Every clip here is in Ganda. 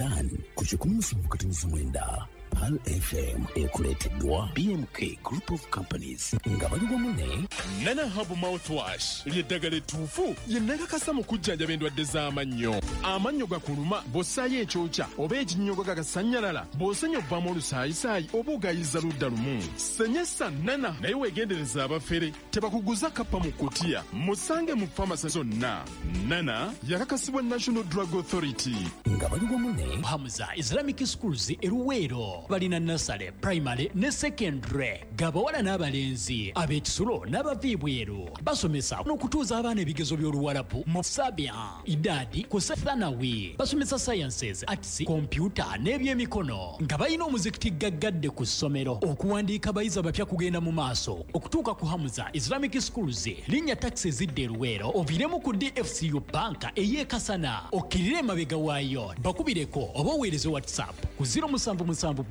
Adhan ku 17 Pal FM ekuleteddwa BMK Group of Companies nga bali wamu ne Nana Hub Mouthwash ly'eddagala ettuufu lye nnakakasa mu kujjanjaba endwadde z'amannyo. Amannyo gakuluma bw'ossaayo ekyokya oba ekinnyogo gagasannyalala bw'osenya obbamu olusaayisaayi oba ogayiza ludda lumu. Senyesa Nana naye weegendereza abafere tebakuguza kappa mu kkutiya. Musange mu famasi zonna. Nana yakakasibwa National Drug Authority. nga bali wamu ne Hamza Islamic Schools eruweero balina nursery, primary ne secondary gabawala n'abalenzi ab'ekisulo n'abaviibweru basomesa n'okutuuza abaana ebigezo by'oluwalabu mu Sabia idadi ku Thanawi basomesa sciences, arts, computer n'ebyemikono nga balina omuzikiti gaggadde ku ssomero okuwandiika abayizi abapya kugenda mu maaso okutuuka ku Hamza Islamic Schools linnya taxi zidde eruweero oviremu ku DFCU banka ey'ekasana okkirire emabega waayo bakubireko oba oweereze WhatsApp ku 0772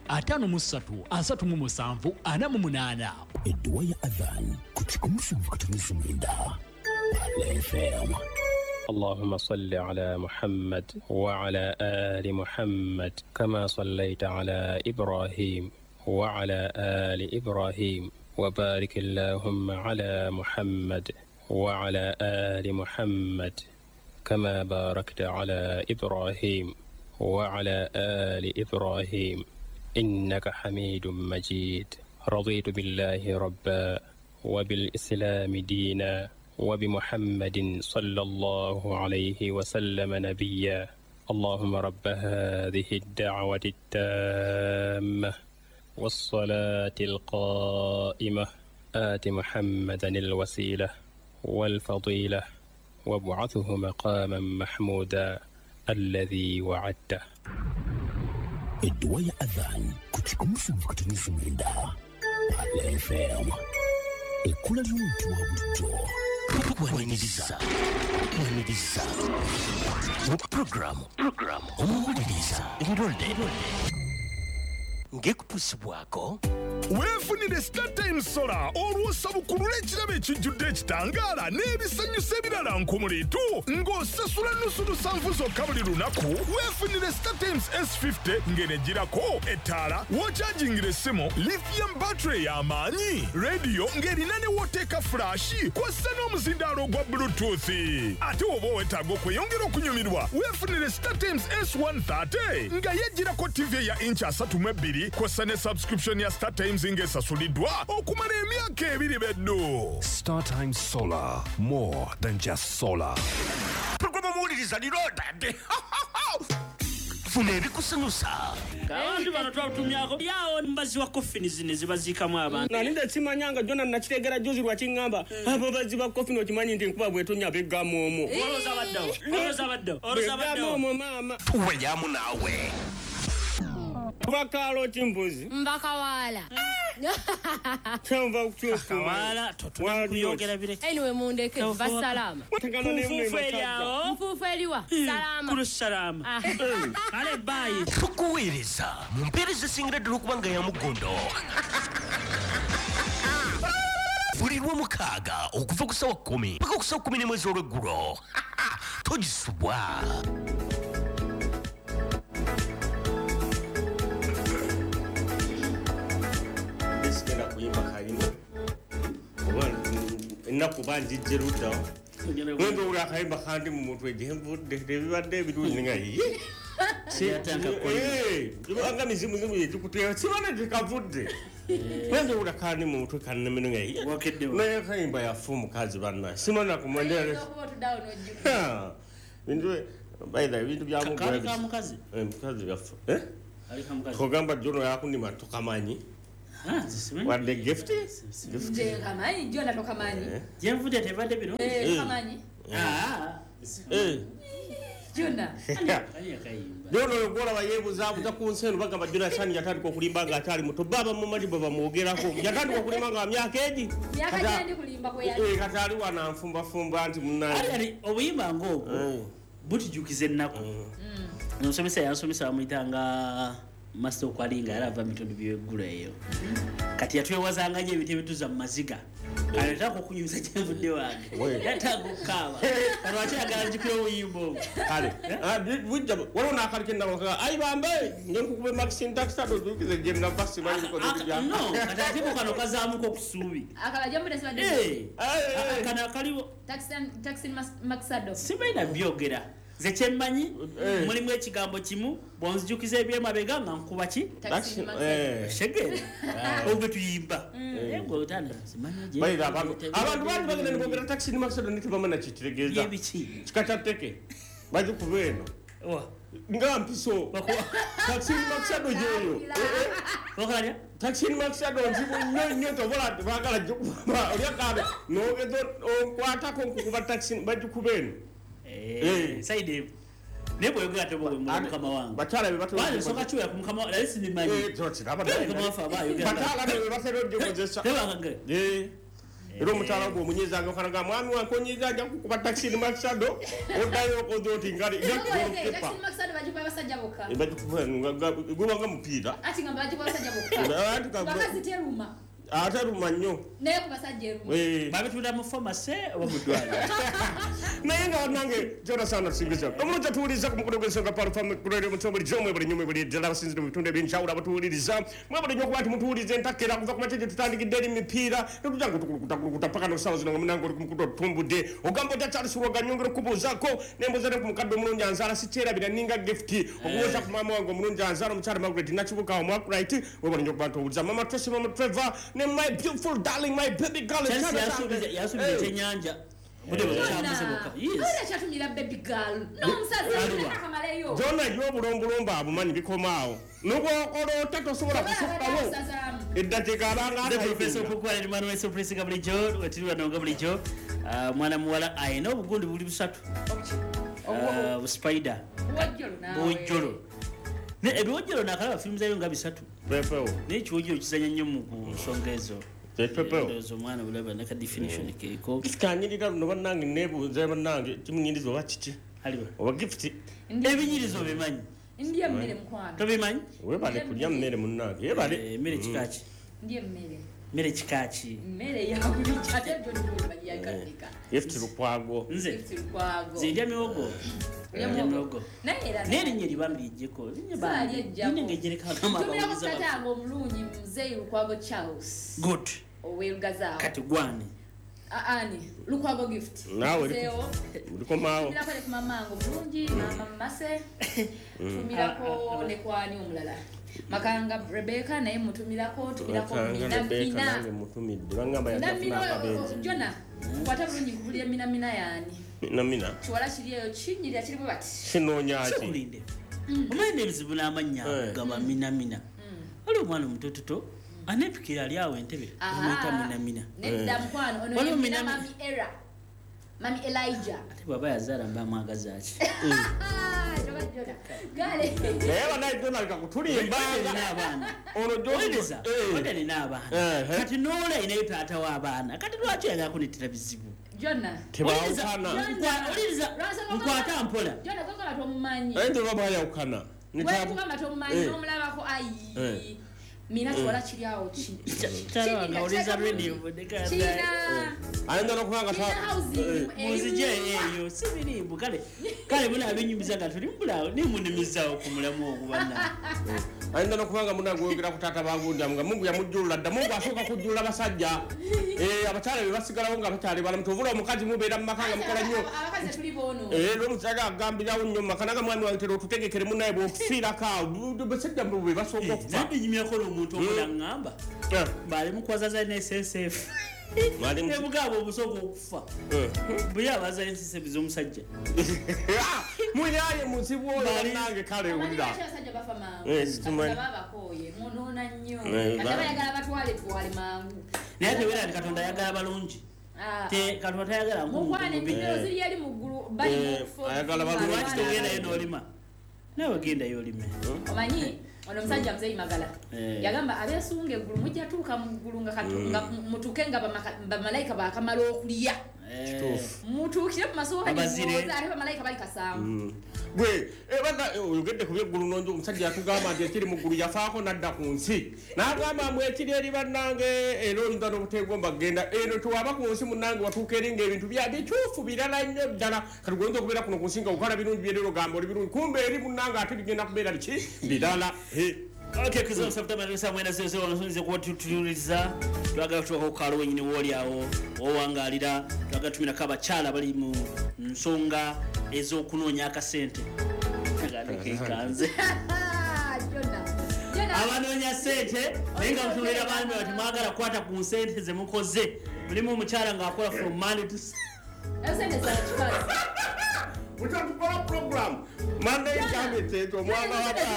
53 48. edduwa ya Adhan ku 17 Pal FM. اللهم صل على محمد وعلى آل محمد كما صليت على إبراهيم وعلى آل إبراهيم وبارك اللهم على محمد وعلى آل محمد كما باركت على إبراهيم وعلى آل إبراهيم إنك حميد مجيد. رضيت بالله ربا وبالإسلام دينا وبمحمد صلى الله عليه وسلم نبيا. اللهم رب هذه الدعوة التامة والصلاة القائمة آت محمدا الوسيلة والفضيلة وابعثه مقاما محمودا الذي وعدته. edduwa ya Adhan ku 17 Pal FM. Ekkula ly'omuntu wa bulijjo waniriza mu programu omuwuliriza ebirolde ng'ekutuusibwako weefunire StarTimes Solar olw'osabukulu l'ekirabo ekijjudde ekitangaala n'ebisanyusa ebirala nkumulitu ng'osasula nnusu lusanvu zokka buli lunaku. Weefunire StarTimes S50 ng'enegirako ettaala w'okyajingira essimu, lithium battery y'amaanyi, rediyo ng'erina ne wooteeka fulashi kw'ossa n'omuzindaalo ogwa Bluetooth. Ate oba owetaaga okweyongera okunyumirwa weefunire StarTimes S130 nga yejjirako TV ya inch 32 kw'ossa ne subscription ya StarTimes ng'esasuliddwa okumala emyaka 2 beddu. StarTimes Solar, more than just solar. programu omuwuliriza lirodadde funa ebikusanyusa. Abantu bano twatumyako yawo mbazi wa coffin zine zibaziikamu abantu. Nalinde simanyanga Jona nakitegera juzi lwa kingamba abo bazi ba coffin okimanyi ndi nkuba bwetonya begamu omo. Oloza baddawo. Mama. Weyamu naawe. Bakalo chimbuzi. Mbakawala. Chamba kuchufu. Wala tutuyogera bire. Anyway mundeke basalama. Mfufu eliwa. Salama. Kulu salama. Ale bayi. Tukuweereza mu mpeereza esingira ddala okuba nga ya mugondo. Buli lw'omukaaga okuva ku ssaawa 10 paka ku ssaawa 11 mwezi olw'eggulo. Togisubwa. Sikenda kuyimba kayimba. Ennaku banjijje ludda. Wendo ula kayimba kandi mu mutwe jemvudde ebibadde ebirungi nga ye. Siyatanga koyimba. Anga mizimu yekikuteera sibana tekavudde. Wendo ula kandi mu mutwe kannemeno nga ye. Wakeddewo. Naye kayimba yafu mukazi banna. Simana kumwendera. Bintu by the bintu bya mu Kali ka mukazi. Mukazi yafu. Ali ka mukazi. Kogamba Jono yakunima tukamanyi. What the gift is? Je kamanyi Jona tokamanyi. Jemvude tebadde bino. Kamanyi. Jona. Jono yogola bayebuza abuza ku nseno bagamba Jona sani yatandika okulimba nga atali muto baba mu mali baba mwogerako yatandika okulimba nga myaka eji. Myaka gyendi kulimba kwe yali. Katali wana nfumba anti munna. Ali obuyimba ng'obwo butijukiza ennaku. Nsomesa yansomesa bamuyitanga Master Kwalinga yalava mitondo by'eggulu eyo. kati yatwewazanga nnyo ebintu ebituza mu maziga aletako okunyumiza kyevudde wange yataka okukaaba kalwaki yagala nzikira obuyimba obwo kale bujja waliwo n'akali kennakokaa ayi bambe ngenkukube maxin taxado zukize gemna basi balikoja no kati ateko kano kazaamuko okusuubi kana kaliwo taxi maxado sibaina byogera ze kyemmanyi mulimu ekigambo kimu bwonzijukiza ebyemabega nga nkuba ki shegere obwe tuyimba ngo utana simanyaje abantu bali bagenda nibogera taxi ni maxado nitubamana kitegeeza yebiki kikachateke baje kubeno ngampiso taxi maxado jeyo wakanya taxi maxado nzibu nyonyo to vola bagala jokuba olyakabe nogezo okwata ko kukuba taxi baje kubeno saide nebo yogate bo mukama wangu batala be batala bali soka chuya kumukama lalisi ni manyi joti naba kama wafa ba yogate batala be batero de kozesa teba kange ero mutala go munyiza ngo kanaga mwami wankonyiza nja kukuba taxi ni maxado odayo ko doti ngari taxi maxado bajupa basajja boka bajupa gubanga mupira ati ngamba bajupa basajja boka bakaziteruma ataruma nnyo naye kubasajja babitunda mu pharmacy oba mu ddwaliro naye nga nange Jonathan Singiza omuntu atuwuliriza ku mukolo gw'ensonga Paul kulere mutomboli jomwe buli nyumwe buli ddala basinzire mu bitundu eby'enjawulo abatuwuliriza mwe buli nnyo kuba nti mutuwuliriza entakera kuva ku matejo tutandikidde eri mipiira netujanga tukulukuta paka n'osawo zino nga munange oli ku mukutu otutumbudde ogamba oti Charles Lwaga nyongera okubuuzaako nembuuza ne ku mukadde omulungi anzaala sikyerabira ninga gift okubuuza ku maama wange omulungi anzaala omukyala Margaret Nakibuka omwakurit we buli nnyo kuba nti owuliriza mama Tracy mama Trevor ne my beautiful darling my baby girl yasubije kyenyanja bude bachambusebuka yes chatumira baby girl no musaza akamaleyo jona yo bulombolomba abumanyi bikomaawo nuko olota tosobola kusukawo eddatika abanga the professor pokwala ni Manuel Surprise kabuli jo wetiriwa nonga buli jo mwana muwala ayina obugundi buli busatu spider wojolo ne ebiwojolo nakala films ayo nga bisatu pepewo ne chiwojolo kizanya nnyo mu nsongezo pepewo zo mwana bulaba naka definition kiko kanyirira no banange nebuze banange kimunyirizo bakiki haliba oba gift ebinyirizo bimanyi ndiye mmere mkwano to bimanyi we bale kulya mmere munange yebale mmere kikachi ndiye mmere mmere kikachi mmere ya kubichate byo ndibali yakandika gift lukwago nze lukwago zindya miwogo miwogo naera neri nyeri bamlijeko ninye ba ninge jereka kama ba tumira kukatango omulungi mzee lukwago Charles good owelugazao kati gwani ani lukwago gift nawe uliko mawo tumira kwa mamango mulungi mama Mase tumirako ne kwani omulala makanga Rebecca naye mutumirako tumirako mina mutumidde bangamba yafuna akabenzi jona kwata bulungi kubulia mina yani mina chiwala kiriyo kinyirya kiripo bati kinonyaki kulinde omanye ebizibu n'amanya gaba mina oli omwana omutototo anepikira ali awo entebe omuyita mina nedda mukwano ono mami era mami Elijah ate baba yazaala mbamwagaza ki gale ewa naye Donald kakutulimba n'abaana ono joleza odani n'abaana kati noola inayo taata w'abaana kati lwaki yagala kunetera bizibu Jonna tebawukana oliriza nkwata mpola Jonna kokola tomumanyi ende baba yawukana wewe kugamba tomumanyi nomulabako ayi mina chiwala kiri awo tara nauliza radio china ayenda nokubanga ta muzije eyo sibirimbu kale muna abinyumiza nga tuli mbula ni munimiza okumulamu okubana ayenda nokubanga muna gwogera kutata bagunda nga Mungu yamujjulula dda Mungu asoka kujjulula basajja abakyala be basigalawo nga bakyali bala mutuvula omukazi mubeera mu makanga mukola nnyo abakazi tuli bono n'omusajja agambirawo nnyo makanaga mwami wange tero tutegekere munaye bw'okufiirako awo basajja bwe basooka okufa nabinyimyako omuntu omula ngamba bali mukwazaza NSSF nebugabo obusooka okufa buye abaza NSSF z'omusajja muyaye muzibu oyo nange kale wulira abasajja bafa mangu babakoye munona nnyo ate bayagala batwale twale mangu naye tebera Katonda ayagala balungi te Katonda tayagala mukwane emmimiro ziri eri mu ggulu bali ayagala balungi lwaki togendayo n'olima nawe gendayo olime omanyi ono musajja Mzee Magala yagamba abesunga eggulu mujja tuuka mu ggulu nga mutuke nga bamalayika bakamala okulya mutuukire mu masooka nyimwoza ate bamalayika bali kasanvu gwe ebanga oyogedde ku byeggulu nonjo omusajja yatugamba nti ekiri mu ggulu yafaako nadda ku nsi n'agamba mbu ekiri eri bannange era oyinza n'obuteegomba kgenda eno tewaba ku nsi munnange watuuka eri ng'ebintu bikyufu birala nnyo ddala kati goyinza okubeera kuno ku nsi nga okola birungi byerero gamba oli birungi kumbe eri munnange ate bigenda kubeera biki birala Okay, kizo September ni samwe na sese wansunze kwa tutuliza twaga kutoka kukalo wenyini woli awo owangalira twaga tumina kaba chala bali mu nsonga ezo kunonya akasente agane kanze abanonya sente nenga mtulira bamwe bati mwagala kwata ku sente ze mukoze mulimu omuchala nga akola from Monday to sente za chikazi Mutatukora program Monday kamete to mwana wa tatu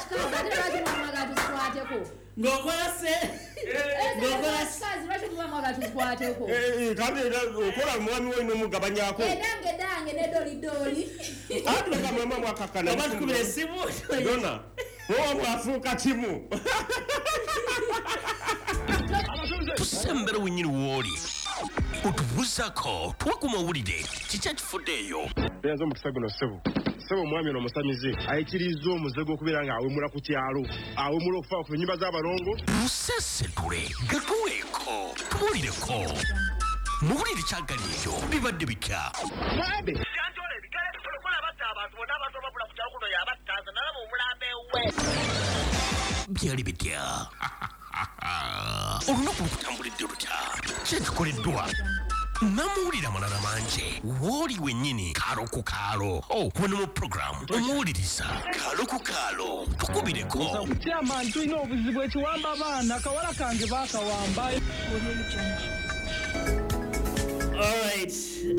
ngokola se ngokola kazi rasho kuba mwaga tukwateko kandi okola mwami wo ino mugabanyako dange ne doli atu kama mama mwakakana abantu kubere simu dona wo mwafuka timu tusembera wenyini woli utubuzako tuwakumawulire kikyakifuddeeyo eyazo mu kisago no sebo mwami ono musamize ayikiriza omuzego okubeera nga awemula ku kyalo awemula okufa ku nnyumba z'abalongo musesetule gatuweeko tubulireko muwulire kyagala ekyo bibadde bitya mwabe byali bitya olunaku lukutambulidde lutya kyekikoleddwa namuwulira amalala mangi wooli wennyini kaalo ku kaalo kuno mu programu omuwuliriza kaalo ku kaalo tukubireko kyama ntulina obuzibu ekiwamba abaana akawala kange baakawamba alright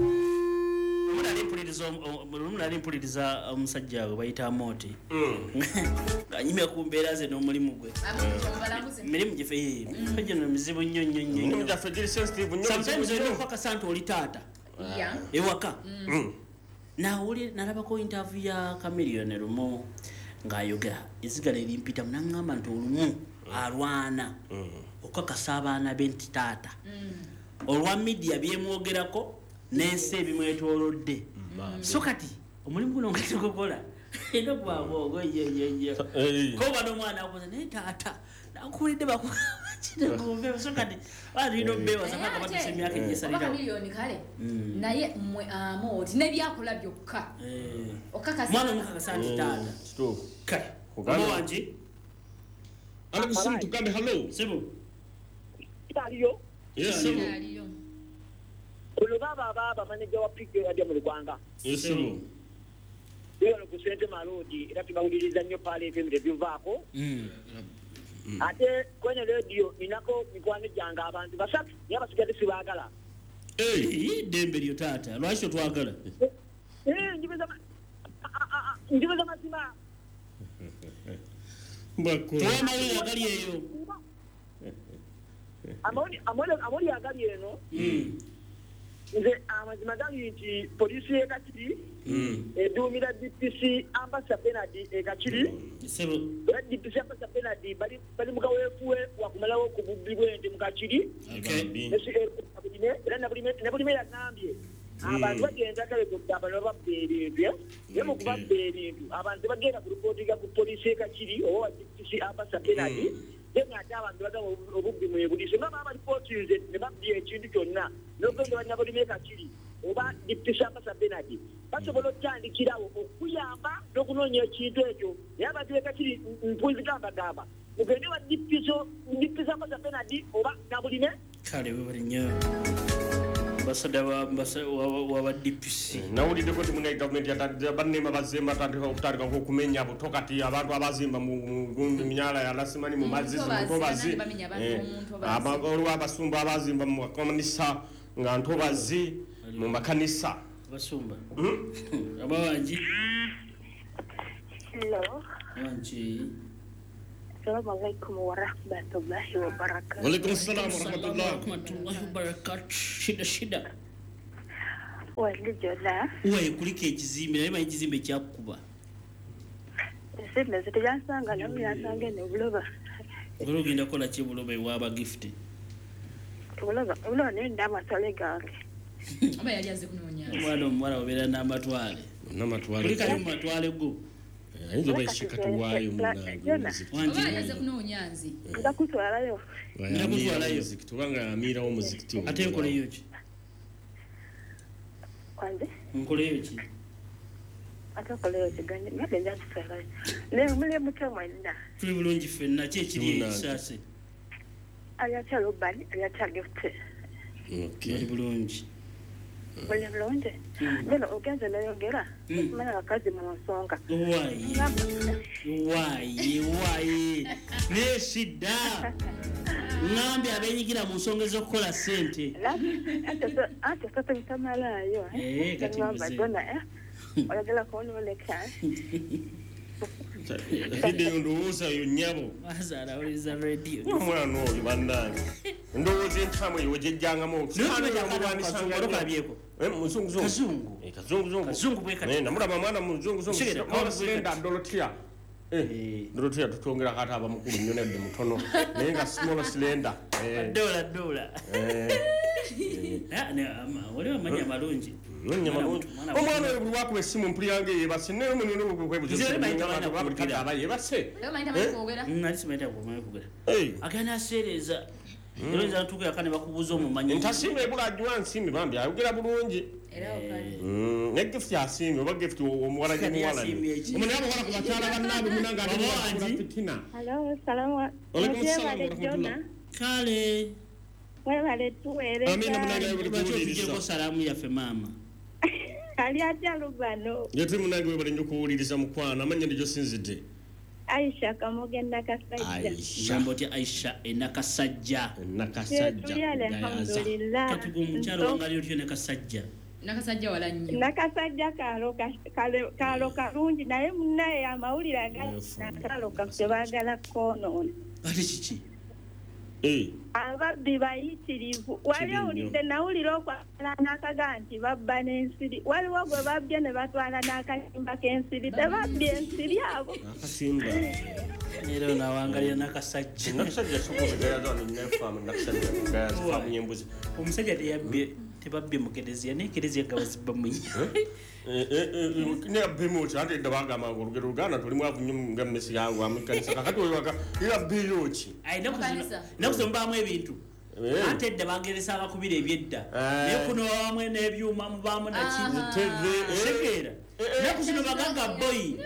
nali mpuliriza omusajja we bayita Amoti ng'anyimya ku mbeera ze n'omulimu gwe mirimu gyefe gino mizibu nnyo sometimes olina okukakasa nti oli taata ewaka nalabako interview ya Chameleone lumu ng'ayogera ezzigala erimpitamu naŋŋamba nti olumu alwana okukakasa abaana be nti taata olwa media byemwogerako n'ensi ebimwetoolodde so kati omulimu guno nga tugukola era gwabwogo koba n'omwana akoza naye taata nakuwulidde bakukinakumbe so kati tulina obeewaza paka batusa emyaka egyesalirawo miliyoni kale naye mmwe Amoti nebyakola byokka mwana omukakasa nti taata kale oba wangi simu tugambe hello simu aliyo aliyo kuno baba manager wa PK ya mu Rwanda simu iyo ku Sente Malodi era tubawuliriza nnyo pale FM bivaako ate kwenye radio inako mikwano janga abantu basatu yabasigadde sibagala dembe lyo taata lwaki twagala njibeza mazima twamawulire agali eyo amoli agali eno nze amazima gali nti polisi ekakiri eduumira DPC Ambassa Bernard ekakiri DPC Ambassa Bernard bali mugaweefuwe wakumalawo ku bubbi bw'ente mu kakiri era nabulime yagambye abantu bagenda kale kugamba babba ebintu ye mu kubabba ebintu abantu bagenda ku ripootinga ku polisi ekakiri oba wa DPC Ambassa Bernard yenga ate abantu bagamba obubbi mwebuliso nga baba ripootinze ne babbye ekintu kyonna n'ogenda banyabulime ekakiri oba DPC Ambassa Bernard basobola okutandikirawo okuyamba n'okunoonya ekintu ekyo naye abantu ekakiri mpuzigambagamba mugende wa DPC Ambassa Bernard oba nabulime kale webali nnyo basada wa DPC nawuliddeko nti muna gavumenti bannema bazimba okutandika okumenya buto kati abantu abazimba mu myala ya lasimani mu mazzi ntobazi olwo abasumba abazimba mu makanisa nga ntobazi mu makanisa basumba abawangi hello wangi Assalamu alaikum wa rahmatullahi wa barakatuh. Wa alaikum assalam wa rahmatullahi wa barakatuh. Shida. Walijola. Uwe kuliko ekizimbe naye manyi ekizimbe kyakuba. Ezimbe zityansanga namu yasange ne buloba. Olugenda kola ki buloba ewaaba gift? Buloba ne ndamasale gange. Aba yali aze kunoonya. Omwana obeera n'amatwale. Kuli kali mu matwale go. Ayinza bayishika tuwaayo munange. Aba yali aze kunoonya nzi. Ndakutwalayo. Ndakutwalayo. Tubanga amirawo muziki. Ate nkoleyo ki? Kwande? Nkoleyo ki? Atakoleyo kiganye. Ngabe ndakutwalayo. Leo mule mutamwa nda. Tuli bulungi ffenna ki ekiri ekisase? Ayakyalo bali, ayakyalo gifte. Tuli bulungi. Mule bulungi. Lelo ogenze nayongera. Mana akazi mu nsonga. Why? Neshida. Ngambi abenyigira mu nsonga z'okukola ssente. Ate sasa bitamalayo. Kati mzee. Oyagala kuonoleka. Video ndowooza yo nnyabo. Wazaala oliza radio. Omwana oyo bannange. Ndowooza entamu eyo wegyejjangamu. Kazungu. Kazungu bwe kati. Namulaba mwana muzungu. Slenda Dorothea. Dorothea tutongera kati abamukulu nnyo nedde mutono. Naye nga small slender. Dola. Wali wamanya amalungi. Omwana oyo buli wakuba essimu mpulyange yebase naye omunene bwekwebuzaaba yebase. Agenda aseereza. Era ntuuka yaka ne bakubuuza omumanyi. Ntasiima ebula ajwa nsimbi bambi ayogera bulungi. Ne gift yasimbi oba gift omuwala gye muwala. Omunene abawala ku bakyala bannaabwe munanga ate fitina. Hello, salamu alaikum. Kale. Webale tuweereza. Amina munanga buli kuwuliriza. Salamu yaffe maama. Ali atya lubano. Yete munange webale nnyo kuwuliriza mukwana amanya ndijo sinzidde. Aisha Kamoge Nakasajja. Aisha mboti Aisha Nakasajja. Alhamdulillah. Katugo mukyalo wangali otyo Nakasajja. Nakasajja wala nnyo. Nakasajja kalo kalungi naye munnaye amawulire agakalo kabaagala koonoona. Ate kiki? Ababbi bayitirivu. Wali owulidde nawulira okwala n'akaga nti babba n'ensiri. Waliwo gwe babbye ne batwala n'akatimba k'ensiri. Tebabbye ensiri abo. Akatimba. Era nawangalira Nakasajja. Nakasajja sokobegayaza n'effaamu Nakasajja gayaza faamu y'embuzi. Omusajja tebabbye mu kereziya naye kereziya gabazibba mu ne abbimu ate edda bagamba nga olugero Luganda tuli mwavu nnyo nga mmesi yangu amikanisa kakati oyo yabbiyo ki nakusomubaamu ebintu ate edda bageresa abakubira ebyedda naye kuno wamwe n'ebyuma mubaamu nakitegeera naku zino baganga boyi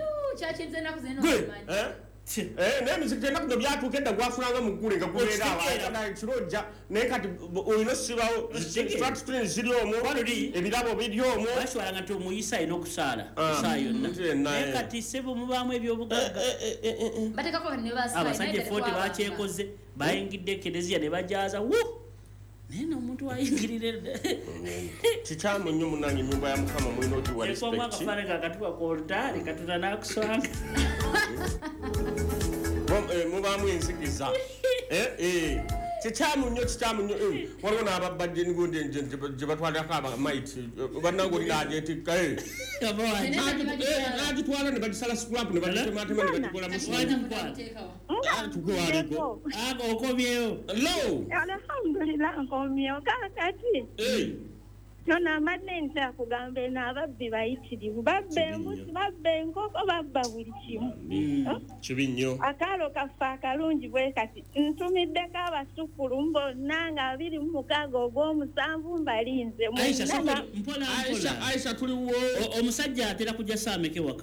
n'emiziki ennaku no byatuuka edda gwafulanga mu ggule nga gubeera awo kirojja naye kati olina osibawo flatstrin ziri omwo ebirabo biri omwo baswalanga nti omuyisa alina okusaala esaa yonna naye kati sebo mubaamu ebyobugagga abasajja efoote bakyekoze bayingidde ekereziya ne bajaaza naye n'omuntu wayingirira kikyamu nnyo munange ennyumba ya Mukama mulina ogiwa respect akafaananyi kakatuka ku olutaali Katonda n'akuswanga mubaamu enzigiza kikyamu nnyo waliwo n'ababbajje nigundi gye batwalirako abamayiti bannange olina agyetikka n'agitwala ne bagisala scrap ne bagitematema ne bagikola musuwaliko okomyewo alhamdulillah nkomyewo kakati Yona amadde nti akugamba eno ababbi bayitirivu babba embuzi babba enkoko babba buli kimu kibi nnyo akaalo kaffe akalungi bwe kati ntumiddeko abasukulu mbonna nga 26 ogw'omusanvu mbalinze Aisha tuliwo omusajja atera kujja saameke waka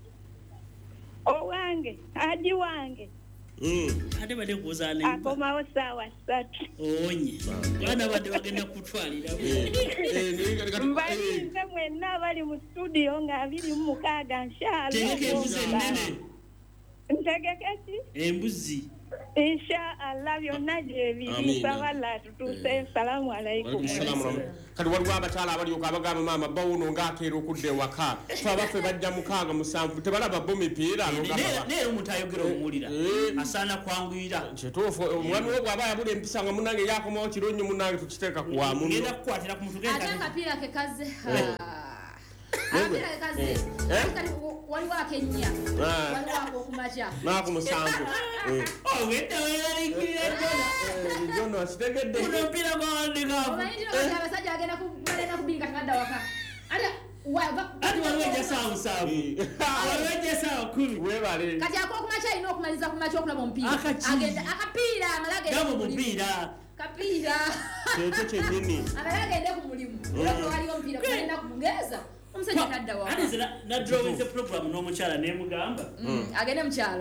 owange aji wange ate badde kuzaane akomawo ssaawa 3 onye bana badde bagenda kutwalira mbalinze mwenna abali mu studio nga 26 nshaalo tegeka embuzi ennene ntegekeki embuzi inshallah byonna gyebiri babala tutuuse salamu alaikum kati waliwo abakyala abalyoka abagamba maama bawuno ng'akeera okudda ewaka fe abaffe bajja 6-7 tebalaba bo mipiira naye omuntu ayogera omuwulira asaana kwanguyira kituufu omwami wo bw'aba yabula empisa nga munnange yakomawo kiro nnyo munnange tukiteeka kuwamu ngenda kukwatira ku mutu ate akapiira ke kaze Akira kaze. Waliwo akenya. Waliwo akokumacha. Naku musanvu. Wenda weyalikirira Jono asitegedde. Unompira gwandika. Omayitiro kati abasajja bagenda kubinga kadda waka. Ati waliwo sawa. Waliwo sawa kumi. Webale. Kati akokumacha ino okumaliza kumacha okulaba omupiira. Agenda akapiira amalage. Gabo mupiira. Kapiira. Kyeto kyennyini. Amalage ku mulimu. Olwo waliwo omupiira kulina kumugeza. Omusajja kadda waka. Ati na drawing the program n'omukyala n'emugamba. Agende mukyalo.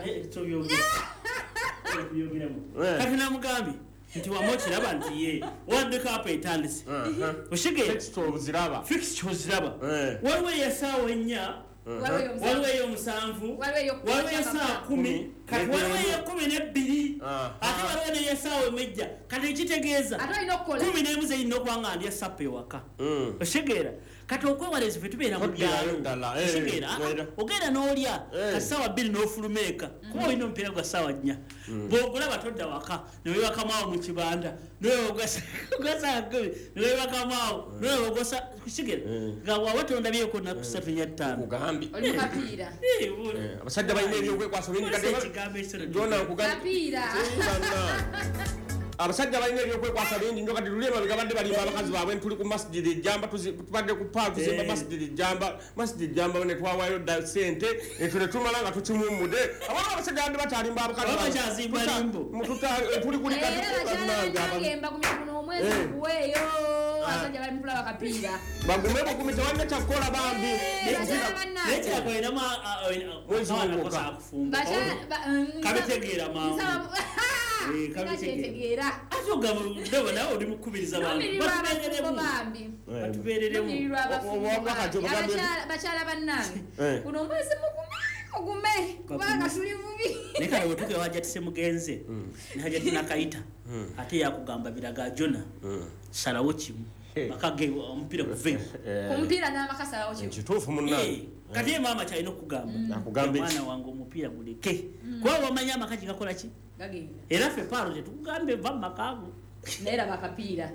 Kati namugambi nti wamukiraba nti ye waddeko apa etandise oshige fixture oziraba waliwo eyasaawa ennya waliwo ey'omusanvu waliwo eyasaawa 10 kati waliwo eya 12 ate waliwo neyasaawa emejja kati ekitegeeza 10 n'emu zeyina okubanga ndya sapa ewaka oshigera kati okwewala ezo fe tubeera mu byalo oshigera ogenda n'olya kasaawa 2 n'ofulumeeka kuba olina omupiira gwa saawa 4 bw'ogulaba todda waka newebakamuawo mu kibanda newebakamuawo newebagosa kushigera nga bwaba tondabyeko naku 3-5 abasajja balina ebyokwekwasa bingi jona abasajja balina ebyokwekwasa bingi nnyo kati lulema bigabadde balimba abakazi baabwe tuli ku masjidi jamba tubadde ku paal tuzimba masjidi jamba ne twawaayo sente etule tumala nga tukimummude abaana abasajja badde batalimba abakazi tuli kuligagemba ku mikuno omwezi guweeyo abasajja bali mukula bakapiira bagume bugumi tewalina kyakukola bambi nekirakoleramu mwezi okufumba kabetegeera mangu kabetegeera ndaba nawe oli mukubiriza bakyala bannange kuno omwezi mugume kubanga tuli bubi nekale wetuge wajatise mugenze naja tinakayita ate yakugamba biraga jona salawo kimu makage omupiira guveyo omupiira n'amakasalawo kimu kituufu munnange kati mama kyalina okugamba mwana wange omupiira guleke kuba wamanya amaka kigakola ki era ffe paalo tetukugambe va mu makaago naye raba akapiira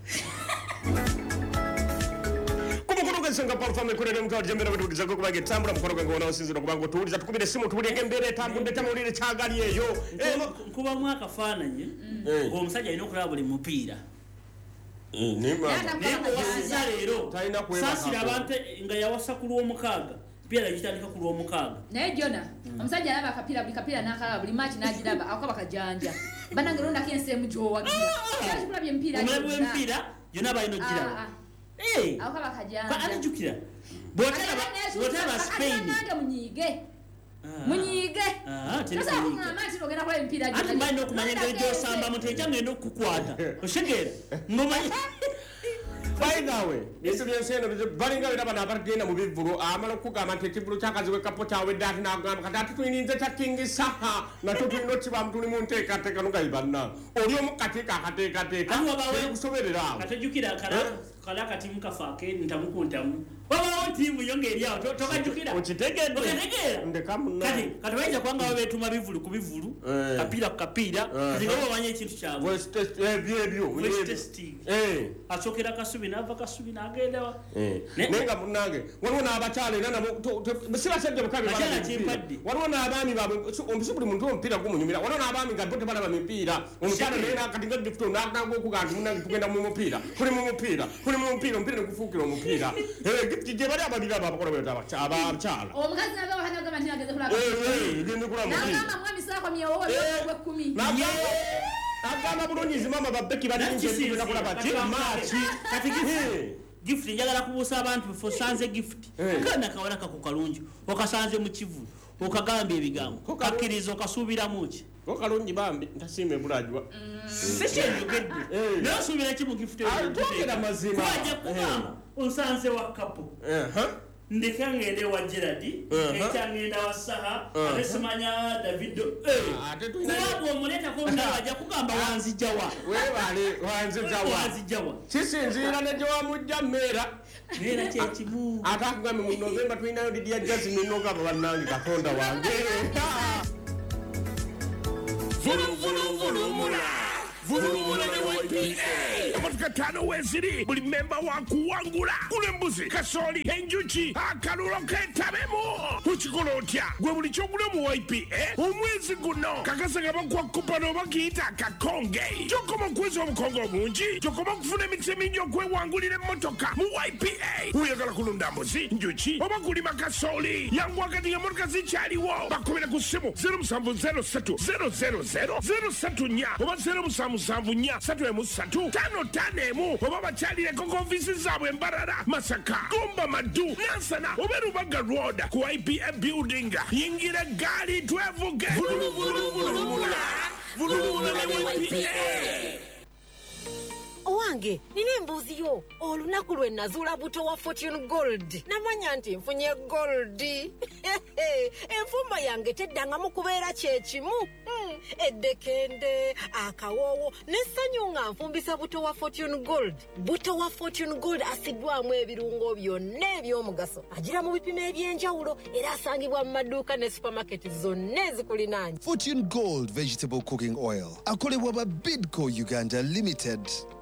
kumukurugensenga paul fame kurere mukawali jembera batugizago kubanga etambula mukoro gwange wona osinzira kubanga otuwuliza tukubire simu tuwulire embeera etambudde tamuwulire kyagali eyo nkubamu akafaananyi ng'omusajja alina okulaba buli mupiira nayewasiza leero saasira abantu nga yawasa ku lw'omukaaga mpiira gitandika ku lw'omukaaga naye jona omusajja alaba akapiira buli kapiira n'akalaba buli maaki n'agiraba akaba kajanja banange londako enseemu gy'owagira kikulabye emipiira omulabi w'emipiira yonna balina ogiraba akaba kajanja anijjukira bw'otalaba Spain munyiige tosakugamba nti ogenda kulaba emipiira ati mbalina okumanya engeri gy'osambamu tekyangenda okukukwata oshegeera ngomanyi bainawe ebyo byenseno balinga bera bano abagenda mu bivulu amala okugamba nti ekivulu kyakaziwe kapo kyawedde ati nagamba kati ati tuyininze kyakingisaha nakyo tulina okibamu tuli mu nteekateeka nogayi banna oli omu kateeka akateekateeka kusoberera awo katojjukira kala akatimu kafaake ntamukuntamu wabawo tiimu yo ng'eri awo tokajjukira okitegedde ndeka munnakati bayinza kubanga babeetuma bivulu ku bivulu kapiira ku kapiira kati nga bamanya ekintu kyabwe asookera kasubi n'ava kasubi n'agendawa naye nga munnange waliwo n'abakyala era nabo sibasajja bukabi waliwo n'abaami baabwe omusi buli muntu omupiira gumunyumira waliwo n'abaami nga bo tebalaba mipiira omukyala naye nakati nga difuto nagamba okuga nti munnange tugenda mu mupiira tuli mu mupiira omupiira negufuukira omupiira gye bali ababiri abo abakola bweta abakyala omukazi nava wakati agamba nti nageze kulaba nagamba mwami saakomyewo olw'ekumi agamba bulunyizi mama babeki balinzegenda kulaba ki maaki kati gift njagala kubuusa abantu fo sanze gift kana kawala kako kalungi okasanze mu kivulu okagamba ebigambo kakkiriza okasuubiramu ki okalungi bambi ntasiime bulajwa sikyeyogedde naye osuubira ki mu gift twogera mazima kwaja kubanga onsanze wa kapo ndeka ngende wa Gerard ekyangenda wa Saha ate simanya Davido kubanga omuleetako ndabajja kugamba wanzijawa webale wanzijawa kisinziira ne gye wamujja mmeera mmeera kyekimu ate akugambe mu Novemba tulinayo Lydia Jasmine n'ogamba bannange Katonda wange Volumula ne YPA. 5 weziri buli memba wakuwangula gula embuzi kasooli enjuki akalulo ketabemu tukikola otya gwe buli kyogula mu YPA omwezi guno kakasa nga bakuwa kupano oba kiyita akakonge kyokoma okuweza obukonge obungi kyokoma okufuna emikisa mingi okwewangulira emmotoka mu YPA oyagala kulunda mbuzi njuki oba kulima kasooli yangu wakati nga motoka zikyaliwo bakubira ku ssimu 0703 oba 0774 oba bakyalireko ku ofiisi zaabwe Mbarara Masaka Gomba Madu Nansana oba Rubaga Road ku YPA building yingira gaali twevuge Owange, nina embuuzi yo. Olunaku lwe nazuula buto wa Fortune Gold. Namanya nti nfunye gold. Enfumba yange teddangamu kubeera kyekimu. Eddekende, akawoowo, n'essanyu nga nfumbisa buto wa Fortune Gold. Buto wa Fortune Gold asiddwamu ebirungo byonna eby'omugaso. Agira mu bipimo eby'enjawulo era asangibwa mu maduuka ne supermarket zonna ezikulinaanye. Fortune Gold Vegetable Cooking Oil. Akolebwa ba Bidco Uganda Limited.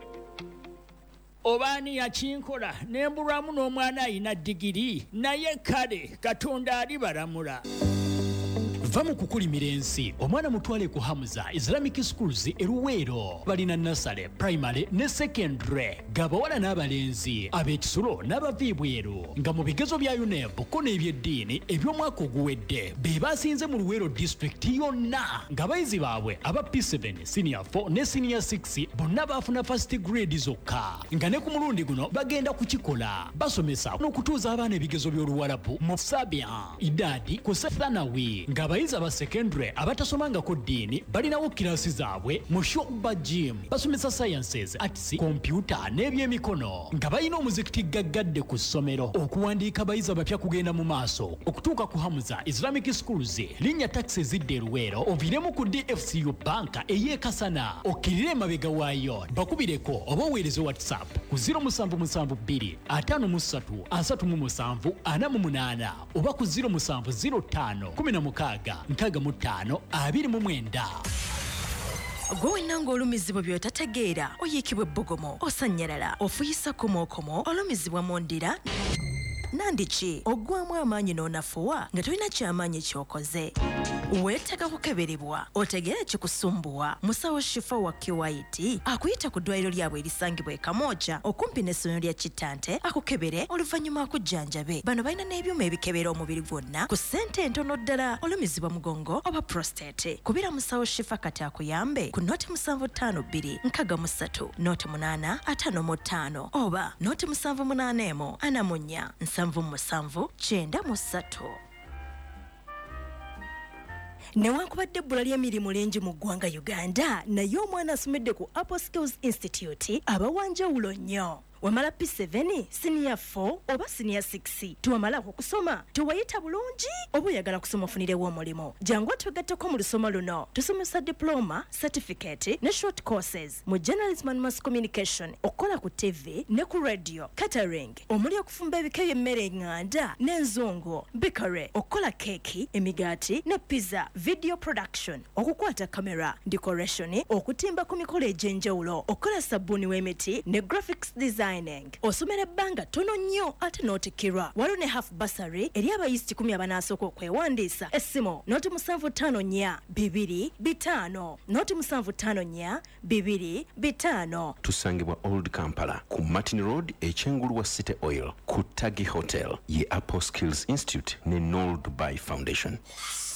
Obani yakinkola nembulwamu n'omwana ayina digiri naye kale Katonda alibaramula. Va mu kukulimira ensi omwana mutwale ku Hamza Islamic Schools Eruwero balina nursery, primary ne secondary gabawala n'abalenzi ab'ekisulo n'abaviibweru nga mu bigezo bya UNEB ko n'ebyeddiini eby'omwaka oguwedde be basinze mu Luwero district yonna ng'abayizi baabwe aba P7 senior 4 ne senior 6 bonna baafuna first grade zokka nga ne ku mulundi guno bagenda kukikola basomesa n'okutuuza abaana ebigezo by'Oluwarabu mu Sabian Idadi ku Sethanawi ng'abayizi aba secondary abatasomangako ddiini balinawo kirasi zaabwe mu Shoba Gym basomesa sciences, arts, computer n'ebyemikono nga balina omuzikiti gaggadde ku ssomero okuwandiika abayizi abapya kugenda mu maaso okutuuka ku Hamza Islamic Schools linnya taxi zidde Luwero oviremu ku DFCU banka ey'ekasana okkirire emabega waayo bakubireko oba oweereze WhatsApp ku 0772 53 37 48 oba ku 0705 16 25 Gwe wenanga olumizibwa by'otategeera oyiikibwa ebbogomo osanyalala ofuyisa komokomo olumizibwa mu ndira nandiki oggwamu amaanyi n'onafuwa nga tolina kyamaanyi kyokoze weetaaga kukeberebwa otegeera kikusumbuwa musawo Shifa wa QIT akuyita ku ddwaliro lyabwe erisangibwa e Kamooja okumpi n'essomero lya Kitante akukebere oluvannyuma akujjanjabe bano balina n'ebyuma ebikebera omubiri gwonna ku ssente entono ddala olumizibwa mugongo oba prostate kubira musawo Shifa kati akuyambe ku noti 752 63 noti 8 55 oba noti 781 anamunya 7 93. Newankubadde ebbula ly'emirimu lingi mu ggwanga Uganda naye omwana asomedde ku Apple Skills Institute abawanjawulo nnyo. Wamala P7 senior 4 oba senior 6 tuwamala okusoma tuwayita bulungi oba oyagala kusoma ofunirewo omulimo jangu twegatteko mu lusoma luno tusomesa diploma certificate ne short courses mu journalism and mass communication okukola ku TV ne ku radio catering omuli okufumba ebika by'emmere eŋŋanda n'enzongo bikare okukola keeki emigaati ne pizza video production okukwata kamera decoration okutimba ku mikolo egy'enjawulo okukola sabbuuni w'emiti ne graphics design osomera ebbanga tono nnyo ate n'otikirwa waliwo ne half bursary eri abayisiti 10 abanaasooka okwewandiisa essimu noti 754 225 noti 754 225. Tusangibwa Old Kampala ku Martin Road ekyengulu wa City Oil ku Tagi Hotel ye Apple Skills Institute ne Noel Dubai Foundation.